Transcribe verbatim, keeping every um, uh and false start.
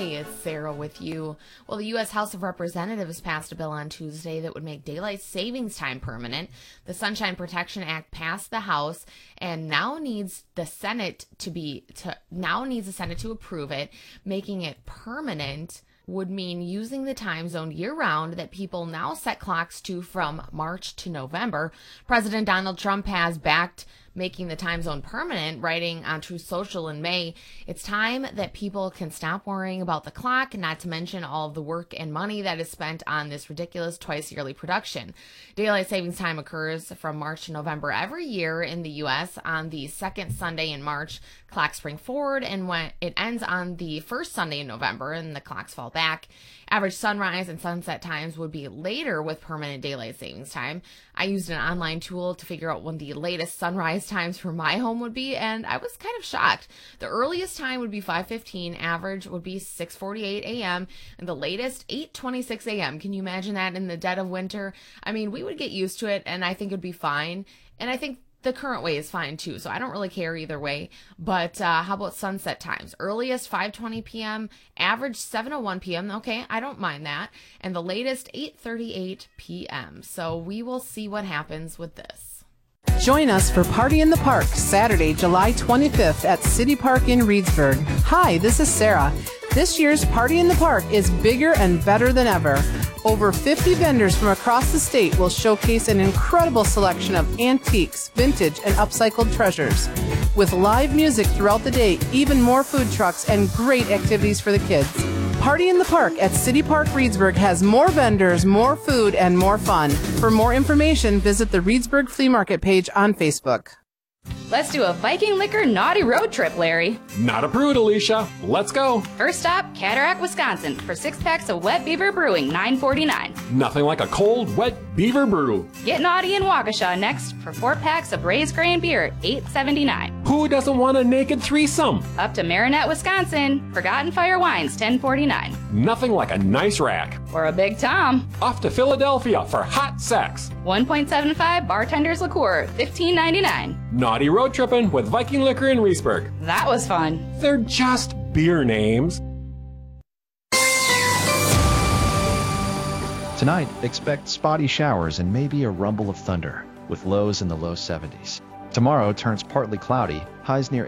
it's Sarah with you. Well, the U S House of Representatives passed a bill on Tuesday that would make daylight savings time permanent. The Sunshine Protection Act passed the House and now needs the Senate to be to now needs the Senate to approve it. Making it permanent would mean using the time zone year-round that people now set clocks to from March to November. President Donald Trump has backed making the time zone permanent, writing on Truth Social in May, "It's time that people can stop worrying about the clock, not to mention all of the work and money that is spent on this ridiculous twice-yearly production." Daylight savings time occurs from March to November every year in the U S On the second Sunday in March, clocks spring forward, and when it ends on the first Sunday in November, and the clocks fall back. Average sunrise and sunset times would be later with permanent daylight savings time. I used an online tool to figure out when the latest sunrise times for my home would be, and I was kind of shocked. The earliest time would be five fifteen, average would be six forty-eight a.m., and the latest eight twenty-six a.m. Can you imagine that in the dead of winter? I mean, we would get used to it, and I think it'd be fine. And I think the current way is fine too, so I don't really care either way. But uh, how about sunset times? Earliest five twenty p.m., average seven oh one p.m. Okay, I don't mind that. And the latest eight thirty-eight p.m. So we will see what happens with this. Join us for Party in the Park, Saturday, July twenty-fifth at City Park in Reedsburg. Hi, this is Sarah. This year's Party in the Park is bigger and better than ever. Over fifty vendors from across the state will showcase an incredible selection of antiques, vintage, and upcycled treasures. With live music throughout the day, even more food trucks, and great activities for the kids. Party in the Park at City Park Reedsburg has more vendors, more food, and more fun. For more information, visit the Reedsburg Flea Market page on Facebook. Let's do a Viking Liquor naughty road trip, Larry. Not a prude, Alicia. Let's go. First stop, Cataract, Wisconsin, for six packs of Wet Beaver Brewing, nine forty-nine. Nothing like a cold, wet beaver brew. Get naughty in Waukesha next for four packs of Raised Grain Beer, eight seventy-nine. Who doesn't want a naked threesome? Up to Marinette, Wisconsin, Forgotten Fire Wines, ten forty-nine. Nothing like a nice rack. Or a Big Tom. Off to Philadelphia for hot sex. one point seven five Bartender's Liqueur, fifteen ninety-nine. Naughty road tripping with Viking Liquor in Reedsburg. That was fun. They're just beer names. Tonight, expect spotty showers and maybe a rumble of thunder, with lows in the low seventies. Tomorrow turns partly cloudy, highs near